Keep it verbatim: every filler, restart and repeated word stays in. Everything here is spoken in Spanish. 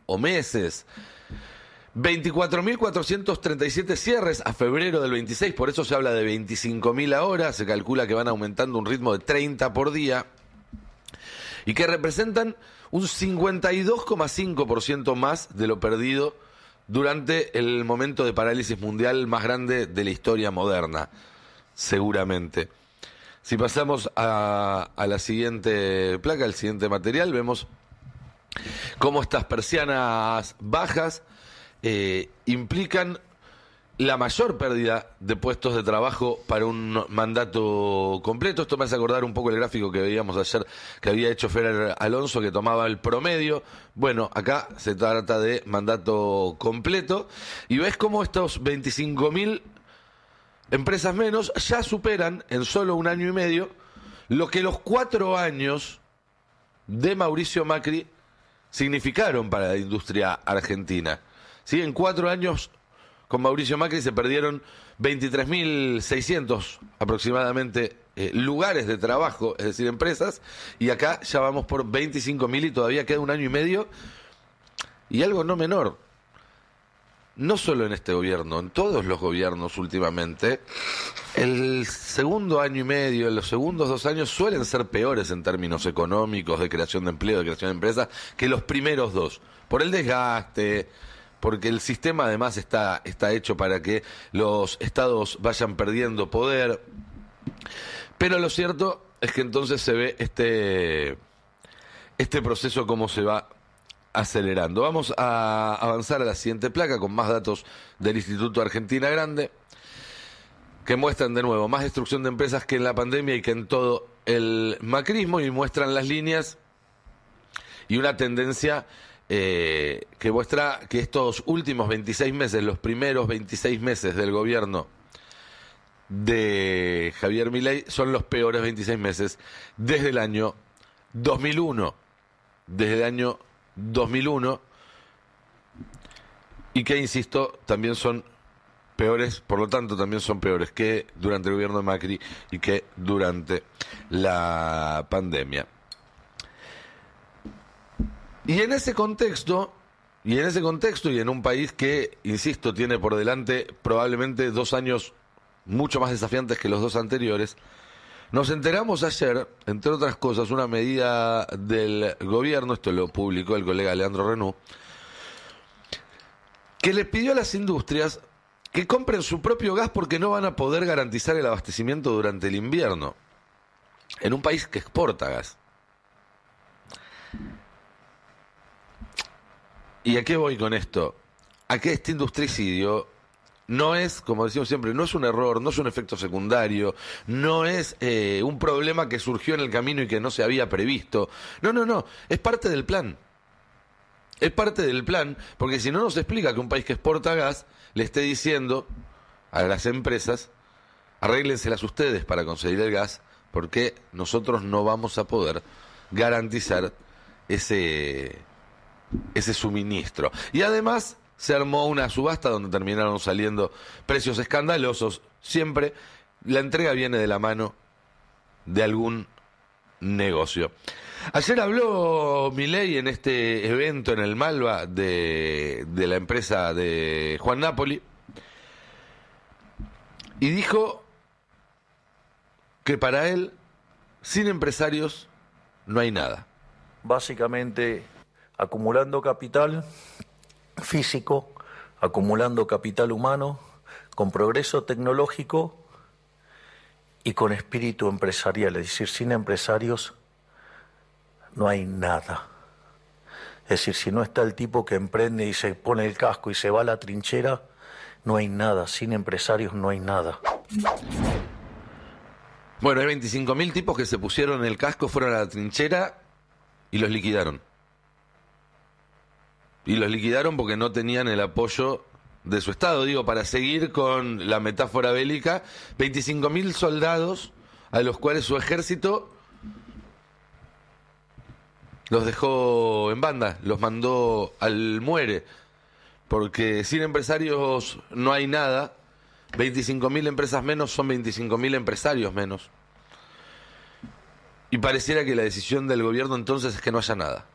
o meses. veinticuatro mil cuatrocientos treinta y siete cierres a febrero del veintiséis, por eso se habla de veinticinco mil ahora, se calcula que van aumentando un ritmo de treinta por día, y que representan un cincuenta y dos coma cinco por ciento más de lo perdido durante el momento de parálisis mundial más grande de la historia moderna, seguramente. Si pasamos a, a la siguiente placa, el siguiente material, vemos cómo estas persianas bajas eh, implican la mayor pérdida de puestos de trabajo para un mandato completo. Esto me hace acordar un poco el gráfico que veíamos ayer que había hecho Fer Alonso, que tomaba el promedio. Bueno, acá se trata de mandato completo, y ves cómo estos veinticinco mil empresas menos ya superan en solo un año y medio lo que los cuatro años de Mauricio Macri significaron para la industria argentina. ¿Sí? En cuatro años con Mauricio Macri se perdieron veintitrés mil seiscientos aproximadamente eh, lugares de trabajo, es decir, empresas, y acá ya vamos por veinticinco mil y todavía queda un año y medio. Y algo no menor, no solo en este gobierno, en todos los gobiernos últimamente, el segundo año y medio, los segundos dos años suelen ser peores en términos económicos, de creación de empleo, de creación de empresas, que los primeros dos, por el desgaste, porque el sistema además está, está hecho para que los estados vayan perdiendo poder. Pero lo cierto es que entonces se ve este, este proceso cómo se va acelerando. Vamos a avanzar a la siguiente placa con más datos del Instituto Argentina Grande, que muestran de nuevo más destrucción de empresas que en la pandemia y que en todo el macrismo, y muestran las líneas y una tendencia eh, que muestra que estos últimos veintiséis meses, los primeros veintiséis meses del gobierno de Javier Milei, son los peores veintiséis meses desde el año dos mil uno. Desde el año dos mil uno, y que, insisto, también son peores, por lo tanto también son peores que durante el gobierno de Macri y que durante la pandemia. Y en ese contexto, y en ese contexto y en un país que, insisto, tiene por delante probablemente dos años mucho más desafiantes que los dos anteriores, nos enteramos ayer, entre otras cosas, una medida del gobierno, esto lo publicó el colega Leandro Renú, que le pidió a las industrias que compren su propio gas porque no van a poder garantizar el abastecimiento durante el invierno, en un país que exporta gas. ¿Y a qué voy con esto? A que este industricidio no es, como decimos siempre, no es un error, no es un efecto secundario, no es eh, un problema que surgió en el camino y que no se había previsto. No, no, no, es parte del plan. Es parte del plan, porque si no nos explica que un país que exporta gas le esté diciendo a las empresas, arréglenselas ustedes para conseguir el gas, porque nosotros no vamos a poder garantizar ese, ese suministro. Y además se armó una subasta donde terminaron saliendo precios escandalosos. Siempre la entrega viene de la mano de algún negocio. Ayer habló Milei en este evento en el Malva de, de la empresa de Juan Napoli y dijo que para él, sin empresarios, no hay nada. Básicamente, acumulando capital físico, acumulando capital humano, con progreso tecnológico y con espíritu empresarial. Es decir, sin empresarios no hay nada. Es decir, si no está el tipo que emprende y se pone el casco y se va a la trinchera, no hay nada. Sin empresarios no hay nada. Bueno, hay veinticinco mil tipos que se pusieron el casco, fueron a la trinchera y los liquidaron. Y los liquidaron porque no tenían el apoyo de su Estado. Digo, para seguir con la metáfora bélica, veinticinco mil soldados a los cuales su ejército los dejó en banda, los mandó al muere, porque sin empresarios no hay nada. veinticinco mil empresas menos son veinticinco mil empresarios menos. Y pareciera que la decisión del gobierno entonces es que no haya nada.